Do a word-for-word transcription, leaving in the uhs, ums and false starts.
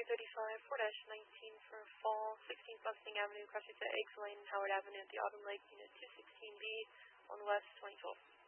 three thirty-five, four dash nineteen for fall, sixteenth Mustang Avenue, crossing to Eggs Lane and Howard Avenue at the Autumn Lake, Unit two sixteen B on the west, twenty twelve.